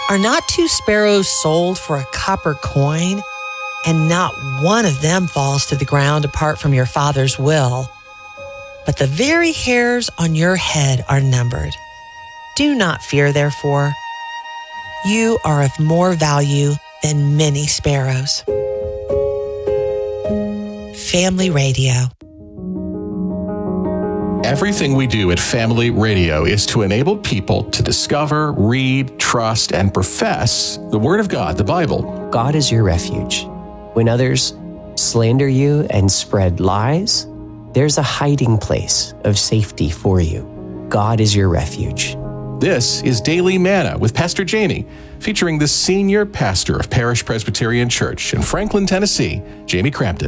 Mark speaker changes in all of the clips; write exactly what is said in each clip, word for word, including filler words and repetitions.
Speaker 1: Are not two sparrows sold for a copper coin? And not one of them falls to the ground apart from your Father's will. But the very hairs on your head are numbered. Do not fear, therefore. You are of more value than many sparrows. Family Radio.
Speaker 2: Everything we do at Family Radio is to enable people to discover, read, trust, and profess the Word of God, the Bible.
Speaker 3: God is your refuge. When others slander you and spread lies, there's a hiding place of safety for you. God is your refuge.
Speaker 2: This is Daily Manna with Pastor Jamie, featuring the senior pastor of Parish Presbyterian Church in Franklin, Tennessee, Jamie Crampton.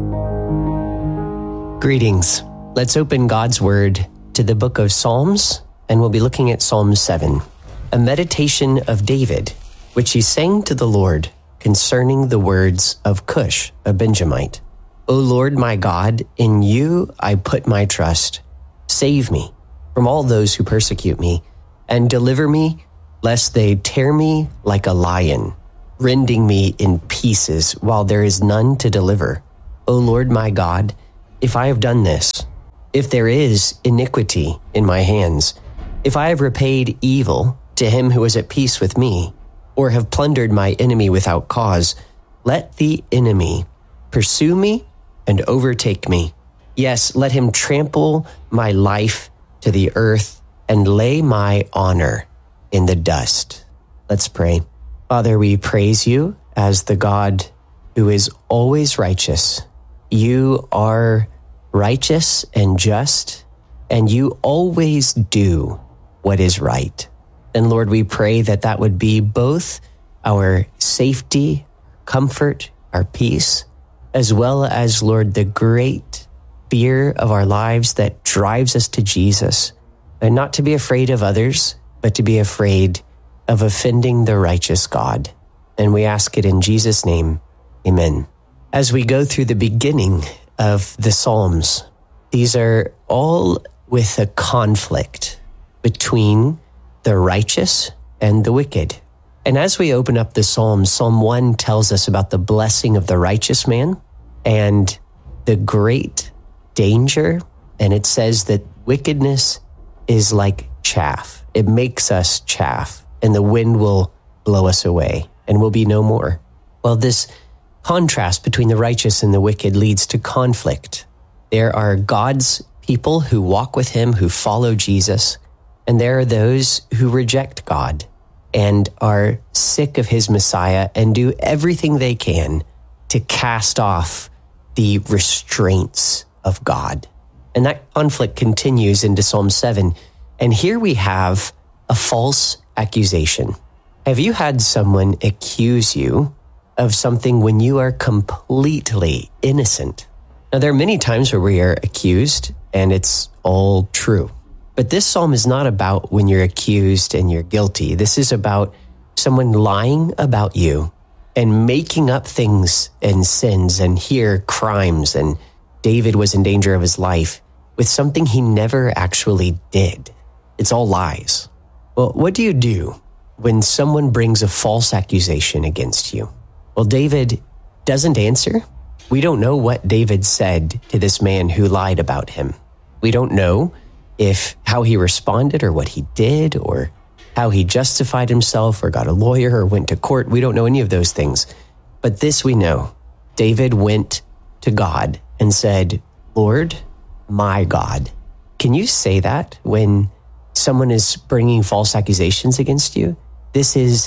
Speaker 3: Greetings. Let's open God's Word to the book of Psalms, and we'll be looking at Psalm seven, a meditation of David, which he sang to the Lord concerning the words of Cush, a Benjamite. O Lord my God, in you I put my trust. Save me from all those who persecute me, and deliver me, lest they tear me like a lion, rending me in pieces while there is none to deliver. O Lord my God, if I have done this, if there is iniquity in my hands, if I have repaid evil to him who is at peace with me, or have plundered my enemy without cause, let the enemy pursue me and overtake me. Yes, let him trample my life to the earth and lay my honor in the dust. Let's pray. Father, we praise you as the God who is always righteous. You are righteous and just, and you always do what is right. And Lord, we pray that that would be both our safety, comfort, our peace, as well as, Lord, the great fear of our lives that drives us to Jesus, and not to be afraid of others, but to be afraid of offending the righteous God. And we ask it in Jesus' name, amen. As we go through the beginning of the Psalms, these are all with a conflict between the righteous and the wicked. And as we open up the Psalms, Psalm one tells us about the blessing of the righteous man and the great danger. And it says that wickedness is like chaff. It makes us chaff, and the wind will blow us away and we'll be no more. Well, this contrast between the righteous and the wicked leads to conflict. There are God's people who walk with him, who follow Jesus, and there are those who reject God and are sick of his Messiah and do everything they can to cast off the restraints of God. And that conflict continues into Psalm seven. And here we have a false accusation. Have you had someone accuse you of something when you are completely innocent? Now, there are many times where we are accused and it's all true. But this psalm is not about when you're accused and you're guilty. This is about someone lying about you and making up things and sins and here crimes. And David was in danger of his life with something he never actually did. It's all lies. Well, what do you do when someone brings a false accusation against you? Well, David doesn't answer. We don't know what David said to this man who lied about him. We don't know if how he responded or what he did or how he justified himself or got a lawyer or went to court. We don't know any of those things. But this we know. David went to God and said, Lord, my God. Can you say that when someone is bringing false accusations against you? This is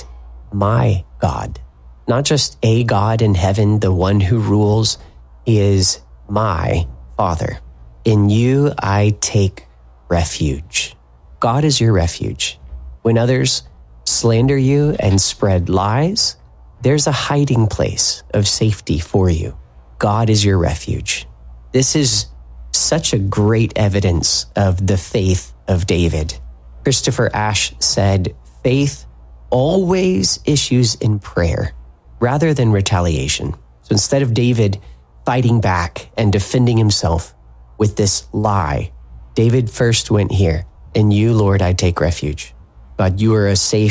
Speaker 3: my God. Not just a God in heaven, the one who rules. He is my Father. In you I take refuge. God is your refuge. When others slander you and spread lies, there's a hiding place of safety for you. God is your refuge. This is such a great evidence of the faith of David. Christopher Ash said, faith always issues in prayer rather than retaliation. So instead of David fighting back and defending himself with this lie, David first went here. In you, Lord, I take refuge. God, you are a safe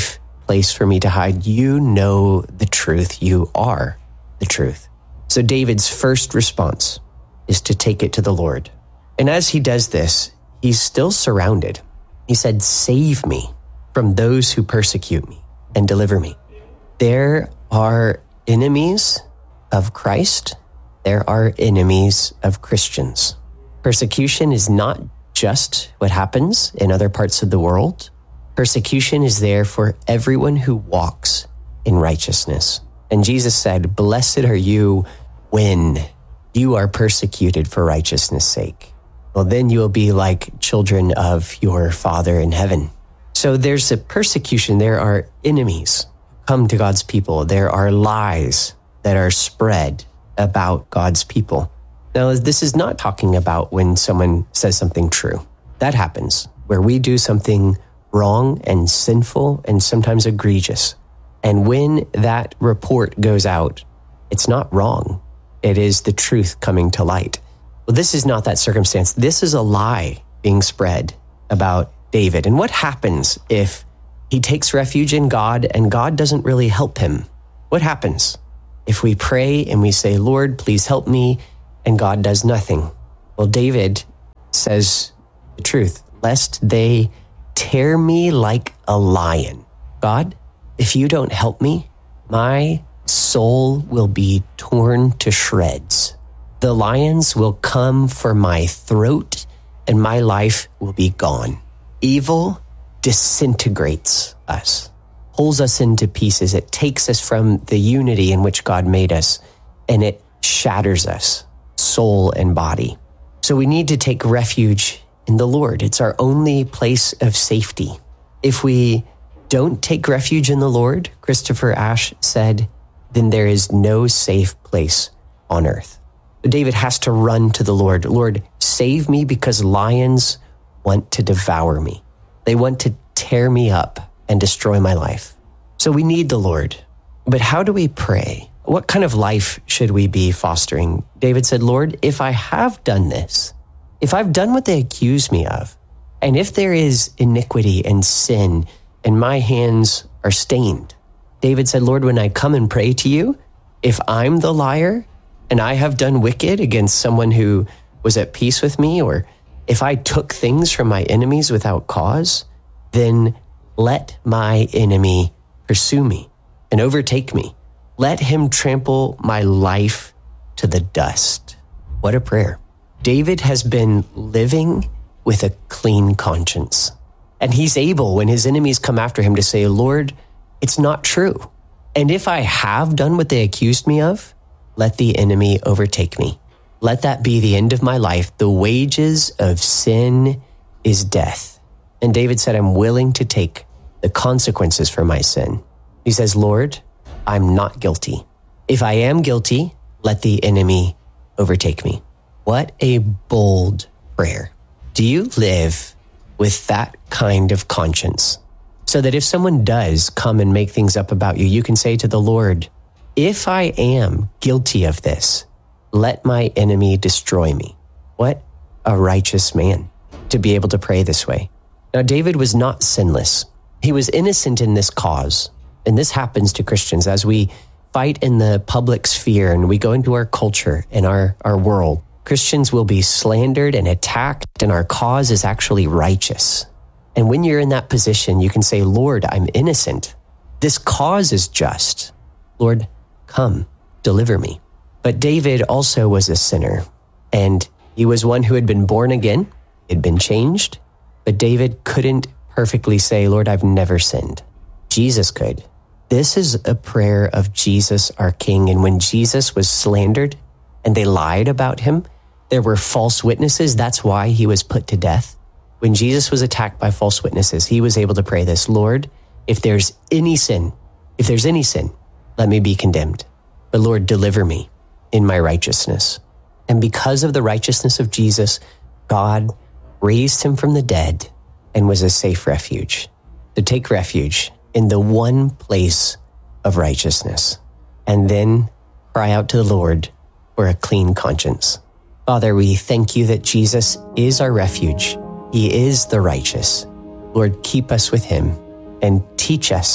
Speaker 3: place for me to hide. You know the truth. You are the truth. So David's first response is to take it to the Lord. And as he does this, he's still surrounded. He said, save me from those who persecute me and deliver me. There are enemies of Christ. There are enemies of Christians. Persecution is not just what happens in other parts of the world. Persecution is there for everyone who walks in righteousness. And Jesus said, blessed are you when you are persecuted for righteousness' sake. Well, then you will be like children of your Father in heaven. So there's a persecution. There are enemies come to God's people. There are lies that are spread about God's people. Now, this is not talking about when someone says something true. That happens where we do something wrong and sinful and sometimes egregious. And when that report goes out, it's not wrong. It is the truth coming to light. Well, this is not that circumstance. This is a lie being spread about David. And what happens if he takes refuge in God and God doesn't really help him? What happens if we pray and we say, Lord, please help me, and God does nothing? Well, David says the truth, lest they tear me like a lion. God, if you don't help me, my soul will be torn to shreds. The lions will come for my throat and my life will be gone. Evil disintegrates us, pulls us into pieces. It takes us from the unity in which God made us, and it shatters us, soul and body. So we need to take refuge in the Lord. It's our only place of safety. If we don't take refuge in the Lord, Christopher Ash said, then there is no safe place on earth. David has to run to the Lord. Lord, save me because lions want to devour me. They want to tear me up and destroy my life. So we need the Lord. But how do we pray? What kind of life should we be fostering? David said, Lord, if I have done this, if I've done what they accuse me of, and if there is iniquity and sin and my hands are stained, David said, Lord, when I come and pray to you, if I'm the liar and I have done wicked against someone who was at peace with me, or if I took things from my enemies without cause, then let my enemy pursue me and overtake me. Let him trample my life to the dust. What a prayer. David has been living with a clean conscience. And he's able, when his enemies come after him, to say, Lord, it's not true. And if I have done what they accused me of, let the enemy overtake me. Let that be the end of my life. The wages of sin is death. And David said, I'm willing to take the consequences for my sin. He says, Lord, I'm not guilty. If I am guilty, let the enemy overtake me. What a bold prayer. Do you live with that kind of conscience? So that if someone does come and make things up about you, you can say to the Lord, if I am guilty of this, let my enemy destroy me. What a righteous man to be able to pray this way. Now, David was not sinless. He was innocent in this cause. And this happens to Christians as we fight in the public sphere and we go into our culture and our, our world. Christians will be slandered and attacked, and our cause is actually righteous. And when you're in that position, you can say, Lord, I'm innocent. This cause is just. Lord, come, deliver me. But David also was a sinner, and he was one who had been born again, had been changed, but David couldn't perfectly say, Lord, I've never sinned. Jesus could. This is a prayer of Jesus, our King. And when Jesus was slandered and they lied about him, there were false witnesses. That's why he was put to death. When Jesus was attacked by false witnesses, he was able to pray this, Lord, if there's any sin, if there's any sin, let me be condemned. But Lord, deliver me in my righteousness. And because of the righteousness of Jesus, God raised him from the dead and was a safe refuge. To take refuge in the one place of righteousness, and then cry out to the Lord for a clean conscience. Father, we thank you that Jesus is our refuge. He is the righteous. Lord, keep us with him and teach us how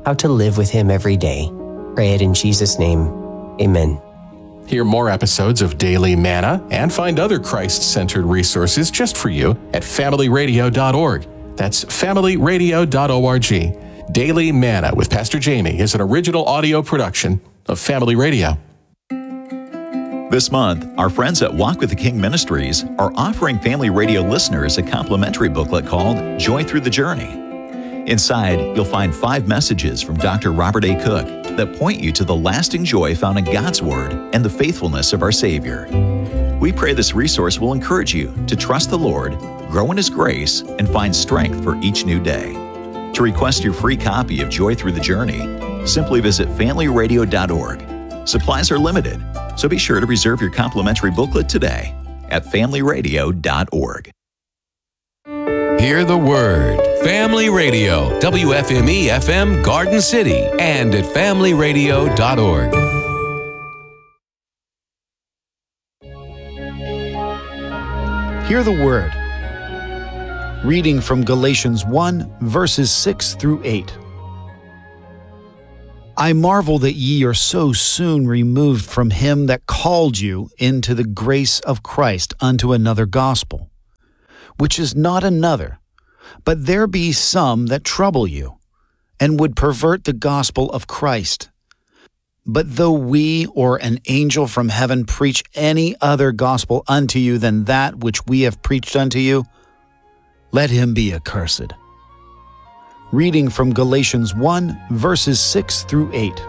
Speaker 3: how to live with Him every day. Pray it in Jesus' name. Amen.
Speaker 2: Hear more episodes of Daily Manna and find other Christ-centered resources just for you at family radio dot org. That's family radio dot org. Daily Manna with Pastor Jamie is an original audio production of Family Radio.
Speaker 4: This month, our friends at Walk with the King Ministries are offering Family Radio listeners a complimentary booklet called Joy Through the Journey. Inside, you'll find five messages from Doctor Robert A. Cook that point you to the lasting joy found in God's Word and the faithfulness of our Savior. We pray this resource will encourage you to trust the Lord, grow in His grace, and find strength for each new day. To request your free copy of Joy Through the Journey, simply visit family radio dot org. Supplies are limited, so be sure to reserve your complimentary booklet today at family radio dot org.
Speaker 5: Hear the Word. Family Radio, W F M E F M Garden City, and at family radio dot org.
Speaker 6: Hear the Word. Reading from Galatians one, verses six through eight. I marvel that ye are so soon removed from him that called you into the grace of Christ unto another gospel, which is not another, but there be some that trouble you, and would pervert the gospel of Christ. But though we or an angel from heaven preach any other gospel unto you than that which we have preached unto you, let him be accursed. Reading from Galatians one, verses six through eight.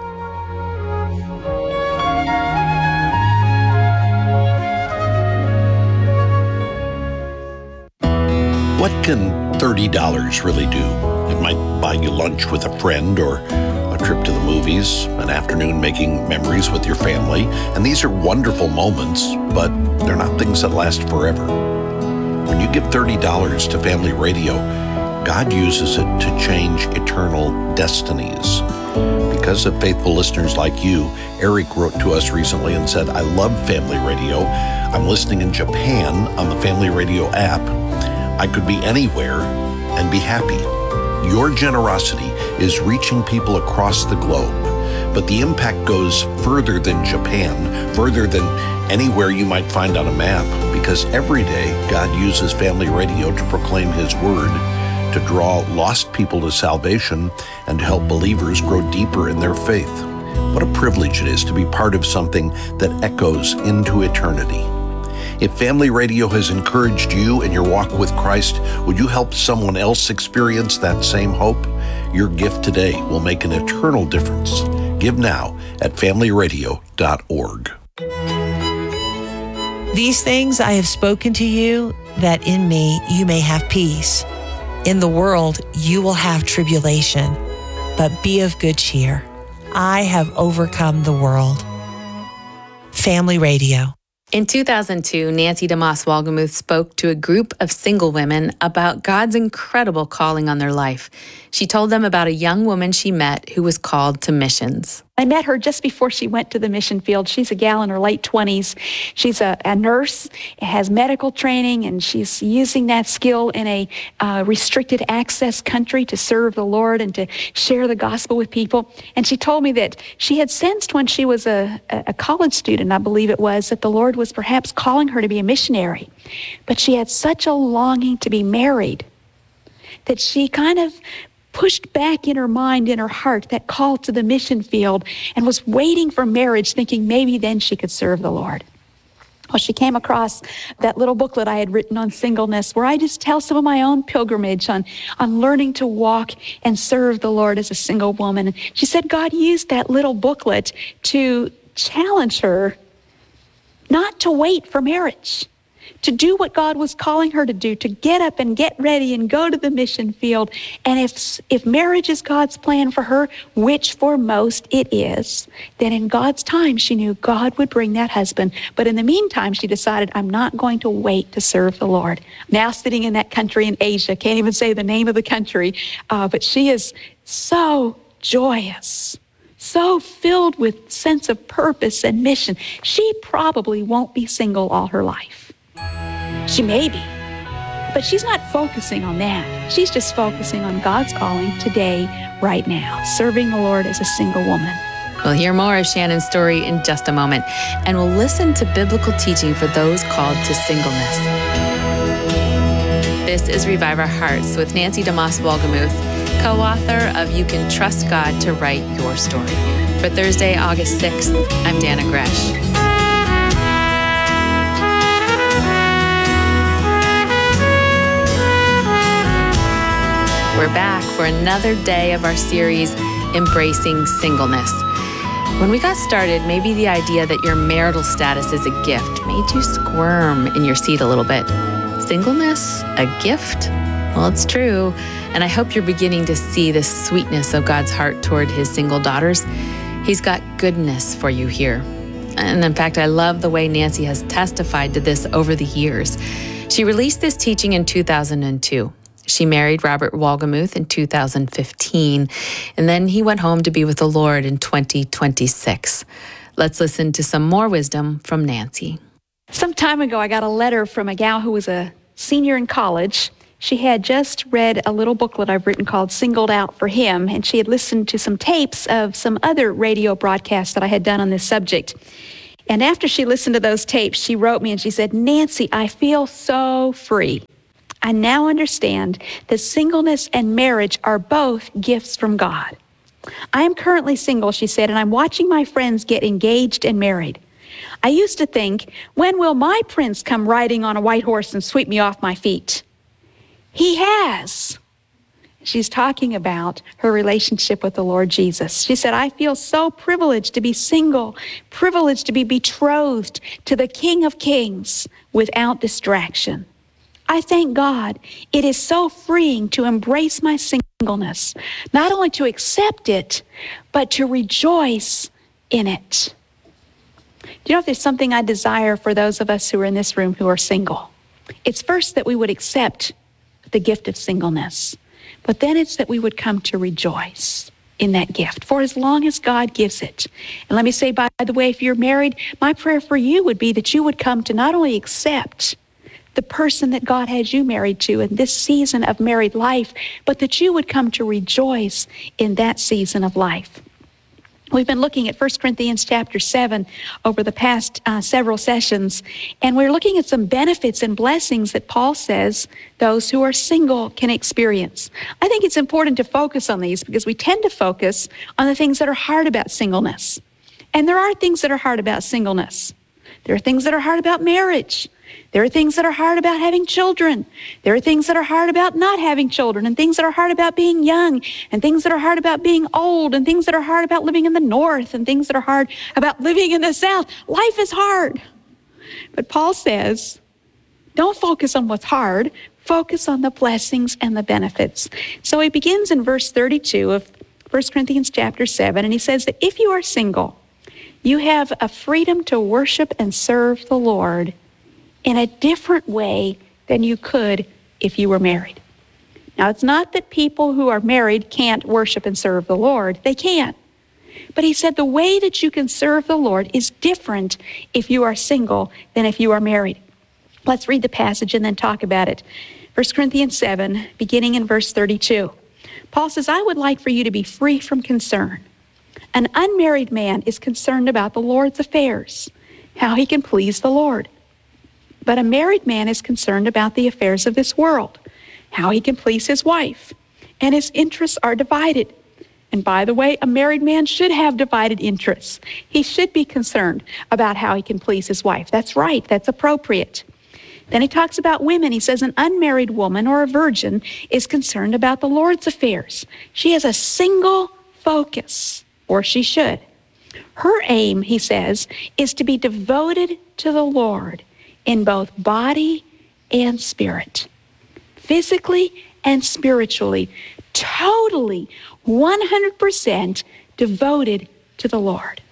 Speaker 7: What can thirty dollars really do? It might buy you lunch with a friend or a trip to the movies, an afternoon making memories with your family. And these are wonderful moments, but they're not things that last forever. When you give thirty dollars to Family Radio, God uses it to change eternal destinies. Because of faithful listeners like you, Eric wrote to us recently and said, I love Family Radio. I'm listening in Japan on the Family Radio app. I could be anywhere and be happy. Your generosity is reaching people across the globe, but the impact goes further than Japan, further than anywhere you might find on a map, because every day God uses Family Radio to proclaim His Word, to draw lost people to salvation, and to help believers grow deeper in their faith. What a privilege it is to be part of something that echoes into eternity. If Family Radio has encouraged you in your walk with Christ, would you help someone else experience that same hope? Your gift today will make an eternal difference. Give now at family radio dot org.
Speaker 1: These things I have spoken to you, that in me you may have peace. In the world you will have tribulation, but be of good cheer. I have overcome the world. Family Radio.
Speaker 8: In two thousand two, Nancy DeMoss Wolgemuth spoke to a group of single women about God's incredible calling on their life. She told them about a young woman she met who was called to missions.
Speaker 9: I met her just before she went to the mission field. She's a gal in her late twenties. She's a, a nurse, has medical training, and she's using that skill in a uh, restricted access country to serve the Lord and to share the gospel with people. And she told me that she had sensed when she was a, a college student, I believe it was, that the Lord was perhaps calling her to be a missionary. But she had such a longing to be married that she kind of pushed back in her mind, in her heart, that call to the mission field, and was waiting for marriage, thinking maybe then she could serve the Lord. Well, she came across that little booklet I had written on singleness, where I just tell some of my own pilgrimage on, on learning to walk and serve the Lord as a single woman. And she said God used that little booklet to challenge her not to wait for marriage, to do what God was calling her to do, to get up and get ready and go to the mission field. And if if marriage is God's plan for her, which for most it is, then in God's time, she knew God would bring that husband. But in the meantime, she decided, I'm not going to wait to serve the Lord. Now sitting in that country in Asia, can't even say the name of the country, uh, but she is so joyous, so filled with sense of purpose and mission. She probably won't be single all her life. She may be, But she's not focusing on that. She's just focusing on God's calling today, right now, serving the Lord as a single woman.
Speaker 8: We'll hear more of Shannon's story in just a moment, and we'll listen to biblical teaching for those called to singleness. This is Revive Our Hearts with Nancy DeMoss Wolgemuth, co-author of You Can Trust God to Write Your Story. For Thursday, August sixth, I'm Dana Gresh. We're back for another day of our series, Embracing Singleness. When we got started, maybe the idea that your marital status is a gift made you squirm in your seat a little bit. Singleness? A gift? Well, it's true. And I hope you're beginning to see the sweetness of God's heart toward his single daughters. He's got goodness for you here. And in fact, I love the way Nancy has testified to this over the years. She released this teaching in two thousand two. She married Robert Wolgemuth in two thousand fifteen, and then he went home to be with the Lord in twenty twenty-six. Let's listen to some more wisdom from Nancy.
Speaker 9: Some time ago, I got a letter from a gal who was a senior in college. She had just read a little booklet I've written called Singled Out for Him, and she had listened to some tapes of some other radio broadcasts that I had done on this subject. And after she listened to those tapes, she wrote me and she said, "Nancy, I feel so free. I now understand that singleness and marriage are both gifts from God. I am currently single," she said, "and I'm watching my friends get engaged and married. I used to think, when will my prince come riding on a white horse and sweep me off my feet? He has." She's talking about her relationship with the Lord Jesus. She said, "I feel so privileged to be single, privileged to be betrothed to the King of Kings without distraction. I thank God. It is so freeing to embrace my singleness, not only to accept it, but to rejoice in it." Do you know if there's something I desire for those of us who are in this room who are single? It's first that we would accept the gift of singleness, but then it's that we would come to rejoice in that gift for as long as God gives it. And let me say, by the way, if you're married, my prayer for you would be that you would come to not only accept the person that God has you married to in this season of married life, but that you would come to rejoice in that season of life. We've been looking at First Corinthians chapter seven over the past uh, several sessions, and we're looking at some benefits and blessings that Paul says those who are single can experience. I think it's important to focus on these because we tend to focus on the things that are hard about singleness. And there are things that are hard about singleness. There are things that are hard about marriage. There are things that are hard about having children. There are things that are hard about not having children, and things that are hard about being young, and things that are hard about being old, and things that are hard about living in the north, and things that are hard about living in the south. Life is hard. But Paul says, don't focus on what's hard. Focus on the blessings and the benefits. So he begins in verse thirty-two of First Corinthians chapter seven, and he says that if you are single, you have a freedom to worship and serve the Lord in a different way than you could if you were married. Now, it's not that people who are married can't worship and serve the Lord. They can. But he said the way that you can serve the Lord is different if you are single than if you are married. Let's read the passage and then talk about it. First Corinthians seven, beginning in verse thirty-two. Paul says, "I would like for you to be free from concern. An unmarried man is concerned about the Lord's affairs, how he can please the Lord. But a married man is concerned about the affairs of this world, how he can please his wife, and his interests are divided." And by the way, a married man should have divided interests. He should be concerned about how he can please his wife. That's right. That's appropriate. Then he talks about women. He says an unmarried woman or a virgin is concerned about the Lord's affairs. She has a single focus, or she should. Her aim, he says, is to be devoted to the Lord in both body and spirit, physically and spiritually, totally one hundred percent devoted to the Lord.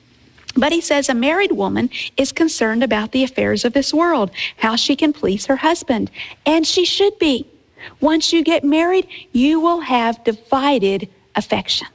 Speaker 9: But he says a married woman is concerned about the affairs of this world, how she can please her husband, and she should be. Once you get married, you will have divided affection.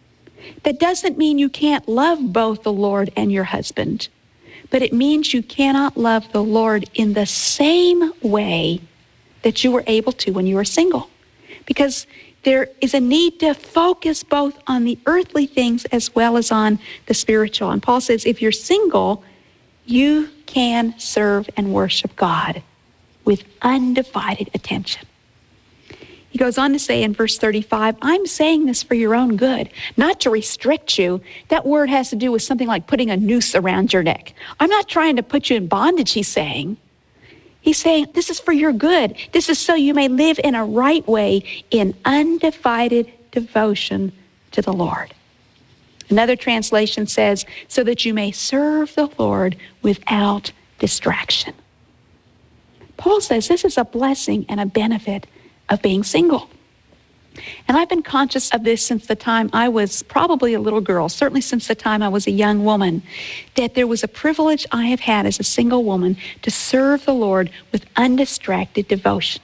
Speaker 9: That doesn't mean you can't love both the Lord and your husband, but it means you cannot love the Lord in the same way that you were able to when you were single. Because there is a need to focus both on the earthly things as well as on the spiritual. And Paul says, if you're single, you can serve and worship God with undivided attention. He goes on to say in verse thirty-five, I'm saying this for your own good, not to restrict you. That word has to do with something like putting a noose around your neck. I'm not trying to put you in bondage, he's saying. He's saying this is for your good. This is so you may live in a right way in undivided devotion to the Lord. Another translation says, so that you may serve the Lord without distraction. Paul says this is a blessing and a benefit of being single. And I've been conscious of this since the time I was probably a little girl, certainly since the time I was a young woman, that there was a privilege I have had as a single woman to serve the Lord with undistracted devotion,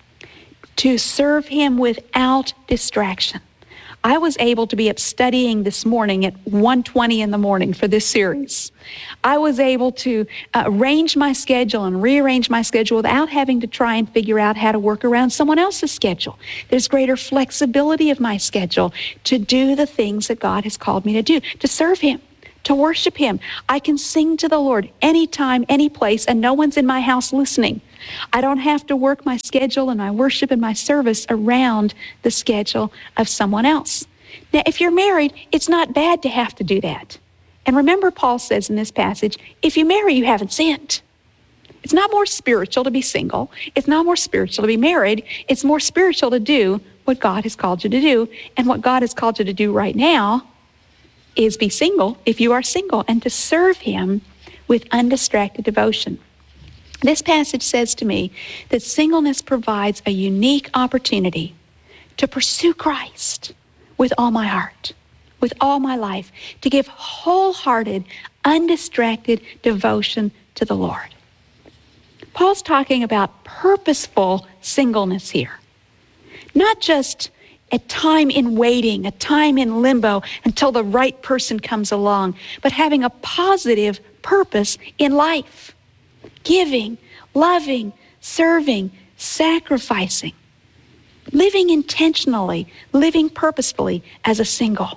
Speaker 9: to serve him without distraction. I was able to be up studying this morning at one twenty in the morning for this series. I was able to uh, arrange my schedule and rearrange my schedule without having to try and figure out how to work around someone else's schedule. There's greater flexibility of my schedule to do the things that God has called me to do, to serve him, to worship him. I can sing to the Lord anytime, any place, and no one's in my house listening. I don't have to work my schedule and my worship and my service around the schedule of someone else. Now, if you're married, it's not bad to have to do that. And remember, Paul says in this passage, if you marry, you haven't sinned. It's not more spiritual to be single. It's not more spiritual to be married. It's more spiritual to do what God has called you to do. And what God has called you to do right now is be single if you are single and to serve him with undistracted devotion. This passage says to me that singleness provides a unique opportunity to pursue Christ with all my heart, with all my life, to give wholehearted, undistracted devotion to the Lord. Paul's talking about purposeful singleness here, not just a time in waiting, a time in limbo until the right person comes along, but having a positive purpose in life. Giving, loving, serving, sacrificing, living intentionally, living purposefully as a single.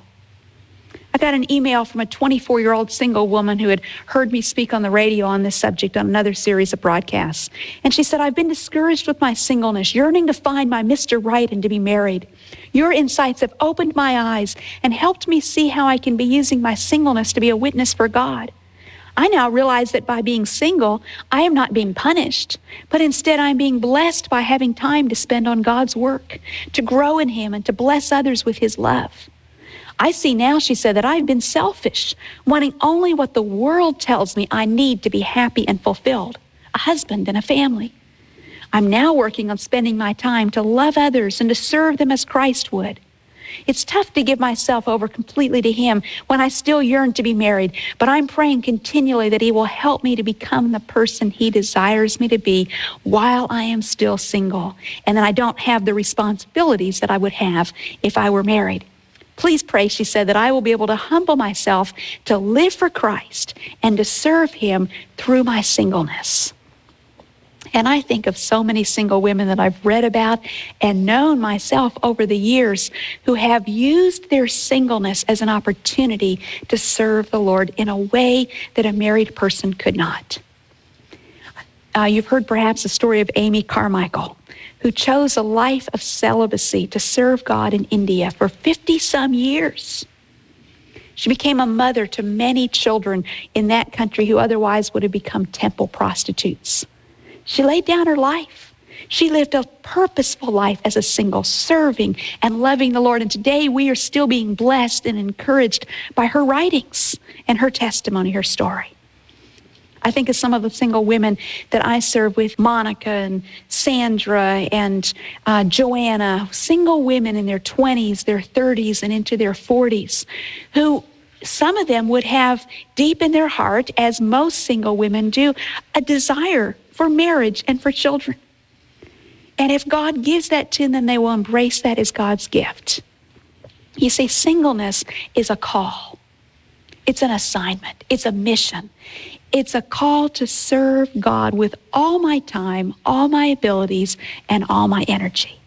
Speaker 9: I got an email from a twenty-four-year-old single woman who had heard me speak on the radio on this subject on another series of broadcasts. And she said, I've been discouraged with my singleness, yearning to find my Mister Right and to be married. Your insights have opened my eyes and helped me see how I can be using my singleness to be a witness for God. I now realize that by being single, I am not being punished, but instead I'm being blessed by having time to spend on God's work, to grow in him and to bless others with his love. I see now, she said, that I've been selfish, wanting only what the world tells me I need to be happy and fulfilled, a husband and a family. I'm now working on spending my time to love others and to serve them as Christ would. It's tough to give myself over completely to him when I still yearn to be married, but I'm praying continually that he will help me to become the person he desires me to be while I am still single, and that I don't have the responsibilities that I would have if I were married. Please pray, she said, that I will be able to humble myself to live for Christ and to serve him through my singleness. And I think of so many single women that I've read about and known myself over the years who have used their singleness as an opportunity to serve the Lord in a way that a married person could not. Uh, you've heard perhaps the story of Amy Carmichael, who chose a life of celibacy to serve God in India for fifty-some years. She became a mother to many children in that country who otherwise would have become temple prostitutes. She laid down her life. She lived a purposeful life as a single, serving and loving the Lord. And today we are still being blessed and encouraged by her writings and her testimony, her story. I think of some of the single women that I serve with, Monica and Sandra and uh, Joanna, single women in their twenties, their thirties, and into their forties, who some of them would have deep in their heart, as most single women do, a desire for marriage and for children. And if God gives that to them, they will embrace that as God's gift. You see, singleness is a call. It's an assignment. It's a mission. It's a call to serve God with all my time, all my abilities, and all my energy.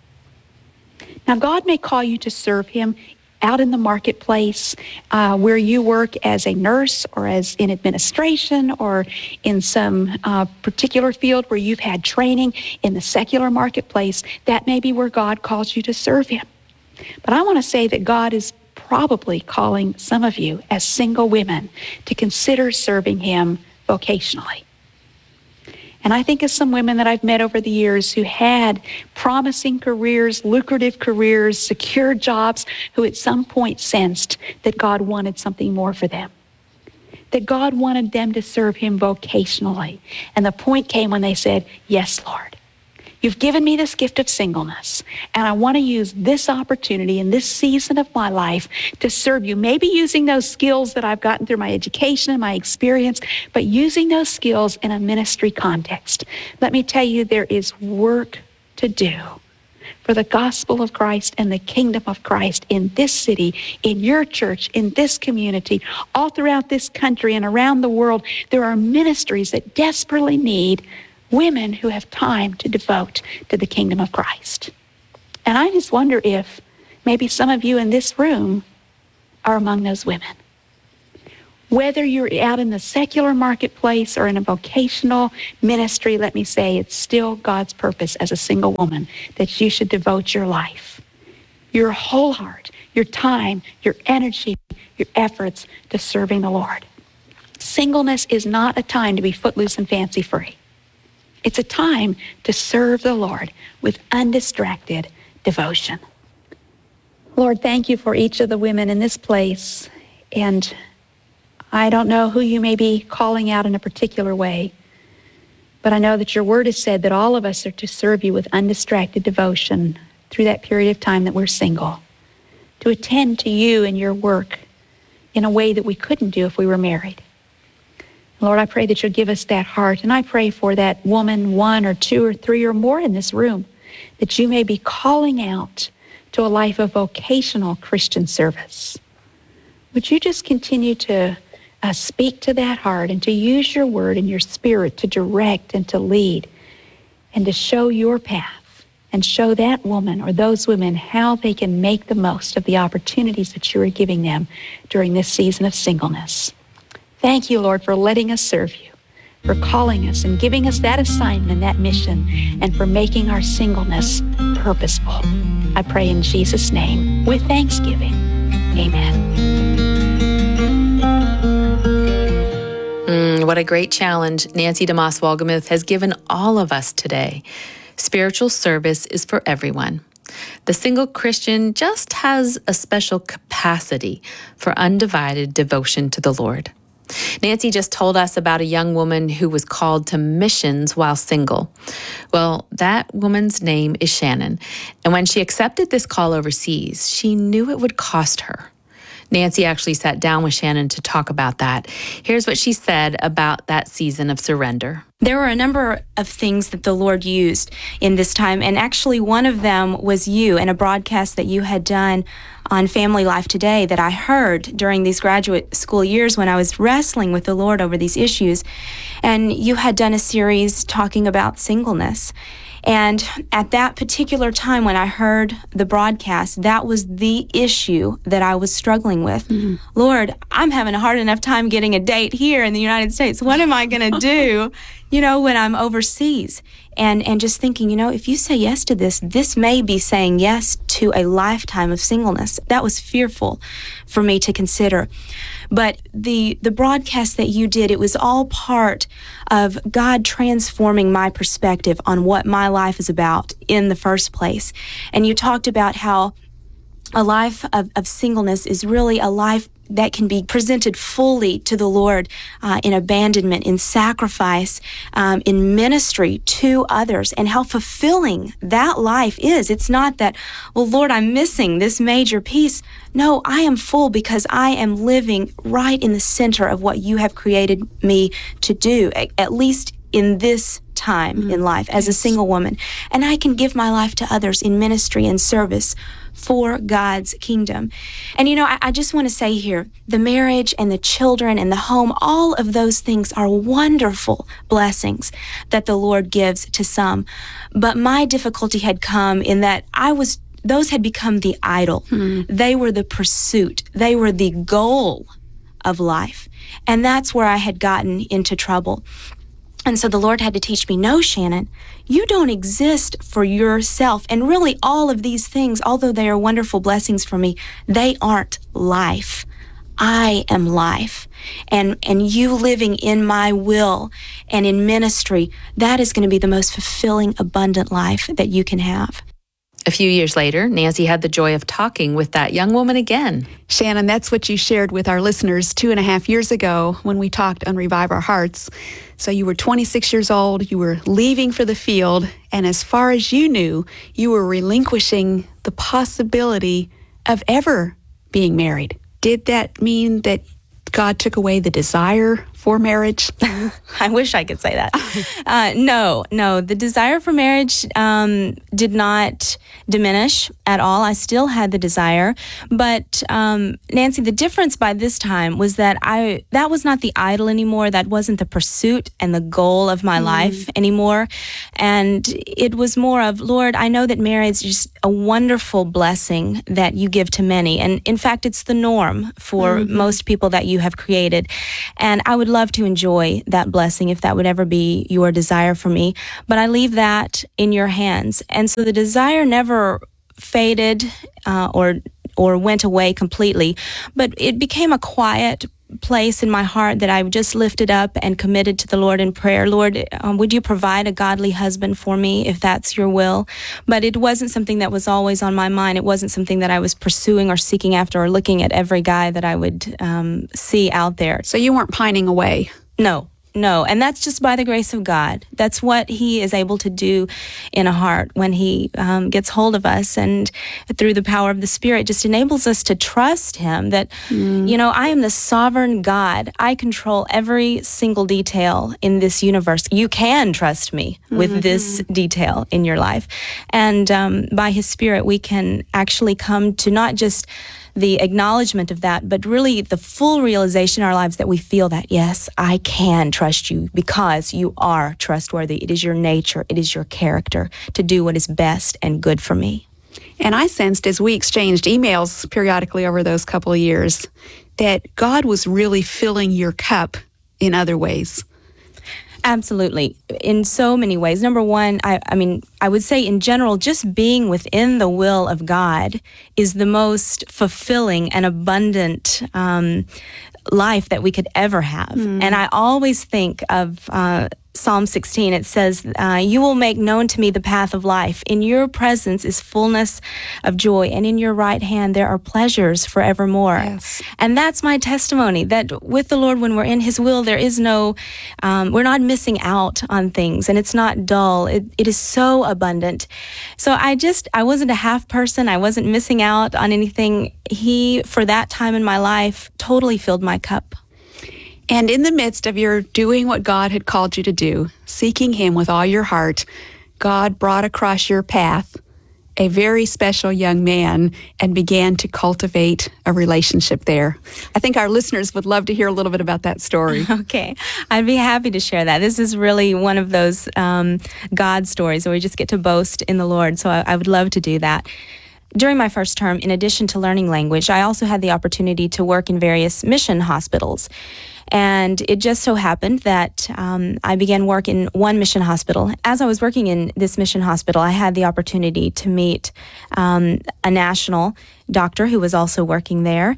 Speaker 9: Now, God may call you to serve Him out in the marketplace, uh, where you work as a nurse or as in administration or in some uh, particular field where you've had training in the secular marketplace. That may be where God calls you to serve Him. But I want to say that God is probably calling some of you as single women to consider serving Him vocationally. And I think of some women that I've met over the years who had promising careers, lucrative careers, secure jobs, who at some point sensed that God wanted something more for them, that God wanted them to serve Him vocationally. And the point came when they said, yes, Lord, you've given me this gift of singleness, and I want to use this opportunity in this season of my life to serve you, maybe using those skills that I've gotten through my education and my experience, but using those skills in a ministry context. Let me tell you, there is work to do for the gospel of Christ and the kingdom of Christ in this city, in your church, in this community, all throughout this country and around the world. There are ministries that desperately need women who have time to devote to the kingdom of Christ. And I just wonder if maybe some of you in this room are among those women. Whether you're out in the secular marketplace or in a vocational ministry, let me say it's still God's purpose as a single woman that you should devote your life, your whole heart, your time, your energy, your efforts to serving the Lord. Singleness is not a time to be footloose and fancy-free. It's a time to serve the Lord with undistracted devotion. Lord, thank you for each of the women in this place. And I don't know who you may be calling out in a particular way, but I know that your word has said that all of us are to serve you with undistracted devotion through that period of time that we're single, to attend to you and your work in a way that we couldn't do if we were married. Lord, I pray that you'll give us that heart. And I pray for that woman, one or two or three or more in this room, that you may be calling out to a life of vocational Christian service. Would you just continue to uh, speak to that heart and to use your word and your spirit to direct and to lead and to show your path and show that woman or those women how they can make the most of the opportunities that you are giving them during this season of singleness. Thank you, Lord, for letting us serve you, for calling us and giving us that assignment and that mission, and for making our singleness purposeful. I pray in Jesus' name with thanksgiving. Amen.
Speaker 8: Mm, what a great challenge Nancy DeMoss Wolgemuth has given all of us today. Spiritual service is for everyone. The single Christian just has a special capacity for undivided devotion to the Lord. Nancy just told us about a young woman who was called to missions while single. Well, that woman's name is Shannon. And when she accepted this call overseas, she knew it would cost her. Nancy actually sat down with Shannon to talk about that. Here's what she said about that season of surrender.
Speaker 10: There were a number of things that the Lord used in this time, and actually one of them was you and a broadcast that you had done on Family Life Today that I heard during these graduate school years when I was wrestling with the Lord over these issues. And you had done a series talking about singleness. And at that particular time when I heard the broadcast, that was the issue that I was struggling with. Mm-hmm. Lord, I'm having a hard enough time getting a date here in the United States. What am I going to do, you know, when I'm overseas? And and just thinking, you know, if you say yes to this, this may be saying yes to a lifetime of singleness. That was fearful for me to consider. But the the broadcast that you did, it was all part of God transforming my perspective on what my life is about in the first place. And you talked about how a life of, of singleness is really a life that can be presented fully to the Lord uh, in abandonment, in sacrifice, um, in ministry to others, and how fulfilling that life is. It's not that, well, Lord, I'm missing this major piece. No, I am full because I am living right in the center of what you have created me to do, at least in this time
Speaker 9: Mm-hmm.
Speaker 10: in life as a single woman. And I can give my life to others in ministry and service for God's kingdom. And you know, I, I just want to say here, the marriage and the children and the home, all of those things are wonderful blessings that the Lord gives to some. But my difficulty had come in that I was, those had become the idol.
Speaker 9: Mm-hmm.
Speaker 10: They were the pursuit. They were the goal of life. And that's where I had gotten into trouble. And so the Lord had to teach me, no, Shannon, you don't exist for yourself. And really all of these things, although they are wonderful blessings for me, they aren't life. I am life. And and you living in my will and in ministry, that is going to be the most fulfilling, abundant life that you can have.
Speaker 8: A few years later, Nancy had the joy of talking with that young woman again.
Speaker 9: Shannon, that's what you shared with our listeners two and a half years ago when we talked on Revive Our Hearts. So you were twenty-six years old, you were leaving for the field, and as far as you knew, you were relinquishing the possibility of ever being married. Did that mean that God took away the desire for marriage?
Speaker 10: I wish I could say that. Uh, no, no. The desire for marriage um, did not diminish at all. I still had the desire. But, um, Nancy, the difference by this time was that I that was not the idol anymore. That wasn't the pursuit and the goal of my mm. life anymore. And it was more of, Lord, I know that marriage is just a wonderful blessing that you give to many. And, in fact, it's the norm for mm-hmm. most people that you have created. And I would love to enjoy that blessing if that would ever be your desire for me. But I leave that in your hands. And so the desire never faded uh, or or went away completely, but it became a quiet place in my heart that I just lifted up and committed to the Lord in prayer. Lord, um, would you provide a godly husband for me if that's your will? But it wasn't something that was always on my mind. It wasn't something that I was pursuing or seeking after or looking at every guy that I would um, see out there.
Speaker 9: So you weren't pining away?
Speaker 10: No. No, and that's just by the grace of God. That's what He is able to do in a heart when He um, gets hold of us, and through the power of the Spirit just enables us to trust Him that, mm. you know, I am the sovereign God. I control every single detail in this universe. You can trust me with mm-hmm. this detail in your life. And um, by His Spirit, we can actually come to not just the acknowledgement of that, but really the full realization in our lives that we feel that, yes, I can trust you because you are trustworthy. It is your nature, it is your character to do what is best and good for me.
Speaker 9: And I sensed as we exchanged emails periodically over those couple of years that God was really filling your cup in other ways.
Speaker 10: Absolutely. In so many ways. Number one, I, I mean, I would say in general, just being within the will of God is the most fulfilling and abundant um, life that we could ever have. Mm. And I always think of uh, Psalm sixteen. It says, uh, you will make known to me the path of life. In your presence is fullness of joy, and in your right hand there are pleasures forevermore.
Speaker 9: Yes.
Speaker 10: And that's my testimony, that with the Lord, when we're in His will, there is no, um, we're not missing out on things, and it's not dull. It, it is so abundant. So I just, I wasn't a half person. I wasn't missing out on anything. He, for that time in my life, totally filled my cup.
Speaker 9: And in the midst of your doing what God had called you to do, seeking Him with all your heart, God brought across your path a very special young man and began to cultivate a relationship there. I think our listeners would love to hear a little bit about that story.
Speaker 10: Okay. I'd be happy to share that. This is really one of those um, God stories where we just get to boast in the Lord, so I, I would love to do that. During my first term, in addition to learning language, I also had the opportunity to work in various mission hospitals. And it just so happened that um, I began work in one mission hospital. As I was working in this mission hospital, I had the opportunity to meet um, a national doctor who was also working there.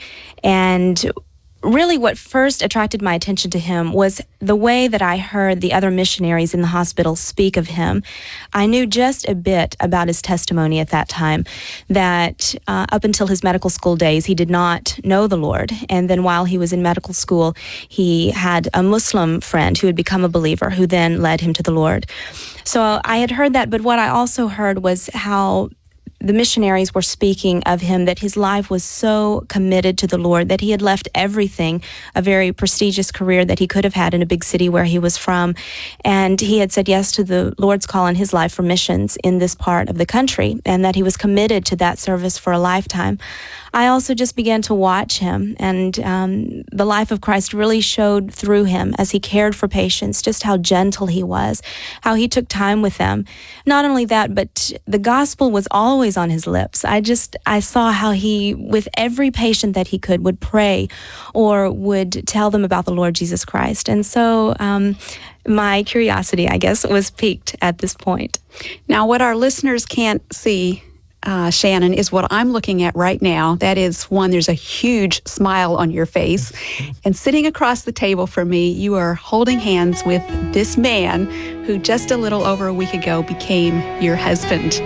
Speaker 10: And really what first attracted my attention to him was the way that I heard the other missionaries in the hospital speak of him. I knew just a bit about his testimony at that time, that uh, up until his medical school days, he did not know the Lord. And then while he was in medical school, he had a Muslim friend who had become a believer, who then led him to the Lord. So I had heard that, but what I also heard was how the missionaries were speaking of him, that his life was so committed to the Lord that he had left everything, a very prestigious career that he could have had in a big city where he was from, and he had said yes to the Lord's call in his life for missions in this part of the country, and that he was committed to that service for a lifetime. I also just began to watch him, and um, the life of Christ really showed through him as he cared for patients, just how gentle he was, how he took time with them. Not only that, but the gospel was always on his lips. I just, I saw how he, with every patient that he could, would pray or would tell them about the Lord Jesus Christ. And so um, my curiosity, I guess, was piqued at this point.
Speaker 9: Now, what our listeners can't see, Uh, Shannon, is what I'm looking at right now. That is, one, there's a huge smile on your face. And sitting across the table from me, you are holding hands with this man who just a little over a week ago became your husband.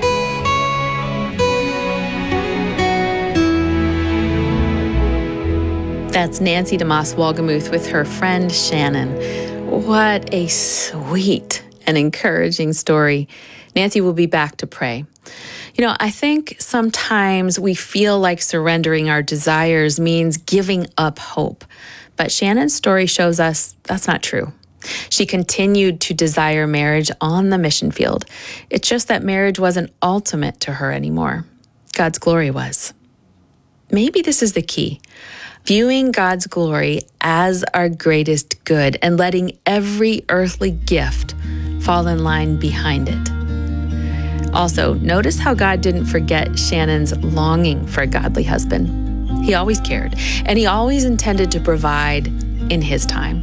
Speaker 8: That's Nancy DeMoss Wolgemuth with her friend Shannon. What a sweet and encouraging story. Nancy will be back to pray. You know, I think sometimes we feel like surrendering our desires means giving up hope. But Shannon's story shows us that's not true. She continued to desire marriage on the mission field. It's just that marriage wasn't ultimate to her anymore. God's glory was. Maybe this is the key. Viewing God's glory as our greatest good and letting every earthly gift fall in line behind it. Also, notice how God didn't forget Shannon's longing for a godly husband. He always cared, and he always intended to provide in his time.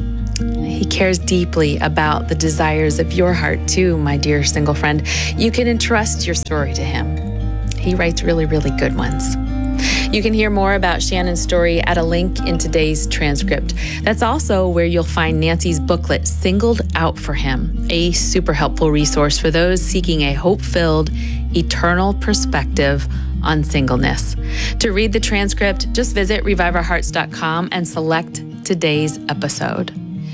Speaker 8: He cares deeply about the desires of your heart too, my dear single friend. You can entrust your story to him. He writes really, really good ones. You can hear more about Shannon's story at a link in today's transcript. That's also where you'll find Nancy's booklet, Singled Out for Him, a super helpful resource for those seeking a hope-filled, eternal perspective on singleness. To read the transcript, just visit revive our hearts dot com and select today's episode.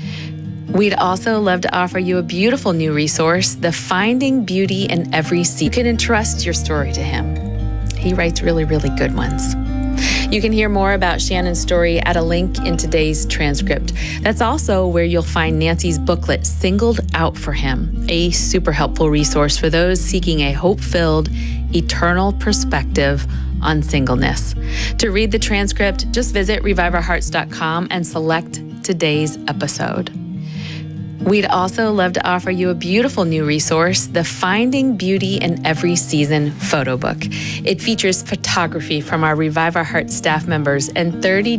Speaker 8: We'd also love to offer you a beautiful new resource, the Finding Beauty in Every Season. You can entrust your story to him. He writes really, really good ones. You can hear more about Shannon's story at a link in today's transcript. That's also where you'll find Nancy's booklet, Singled Out for Him, a super helpful resource for those seeking a hope-filled, eternal perspective on singleness. To read the transcript, just visit revive our hearts dot com and select today's episode. We'd also love to offer you a beautiful new resource, the Finding Beauty in Every Season photo book. It features photography from our Revive Our Hearts staff members and thirty